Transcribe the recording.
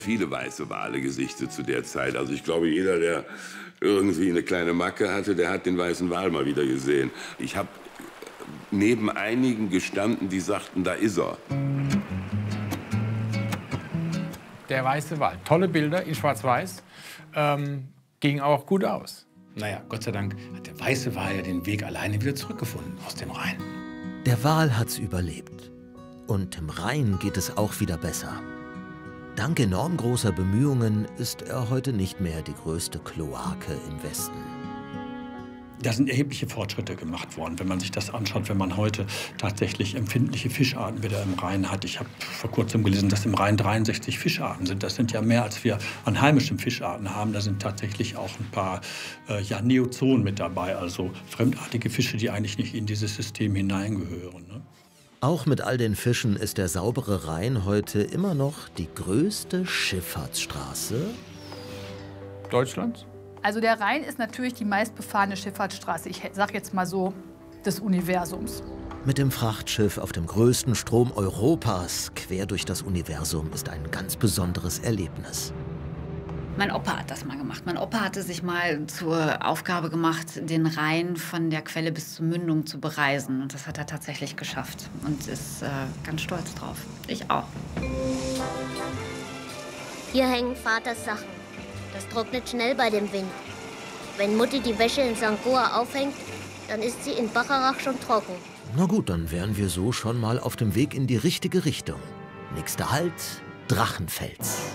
Viele weiße Wale gesichtet zu der Zeit. Also ich glaube, jeder, der irgendwie eine kleine Macke hatte, der hat den weißen Wal mal wieder gesehen. Ich habe neben einigen gestanden, die sagten, da ist er. Der weiße Wal. Tolle Bilder in Schwarz-Weiß. Ging auch gut aus. Naja, Gott sei Dank hat der weiße Wal ja den Weg alleine wieder zurückgefunden aus dem Rhein. Der Wal hat's überlebt. Und im Rhein geht es auch wieder besser. Dank enorm großer Bemühungen ist er heute nicht mehr die größte Kloake im Westen. Da sind erhebliche Fortschritte gemacht worden, wenn man sich das anschaut, wenn man heute tatsächlich empfindliche Fischarten wieder im Rhein hat. Ich habe vor kurzem gelesen, dass im Rhein 63 Fischarten sind. Das sind ja mehr, als wir an heimischen Fischarten haben. Da sind tatsächlich auch ein paar Neozoen mit dabei, also fremdartige Fische, die eigentlich nicht in dieses System hineingehören. Ne? Auch mit all den Fischen ist der saubere Rhein heute immer noch die größte Schifffahrtsstraße Deutschlands? Also der Rhein ist natürlich die meistbefahrene Schifffahrtsstraße, ich sag jetzt mal so, des Universums. Mit dem Frachtschiff auf dem größten Strom Europas quer durch das Universum ist ein ganz besonderes Erlebnis. Mein Opa hat das mal gemacht. Mein Opa hatte sich mal zur Aufgabe gemacht, den Rhein von der Quelle bis zur Mündung zu bereisen. Und das hat er tatsächlich geschafft und ist ganz stolz drauf. Ich auch. Hier hängen Vaters Sachen. Das trocknet schnell bei dem Wind. Wenn Mutti die Wäsche in St. Goar aufhängt, dann ist sie in Bacharach schon trocken. Na gut, dann wären wir so schon mal auf dem Weg in die richtige Richtung. Nächster Halt, Drachenfels.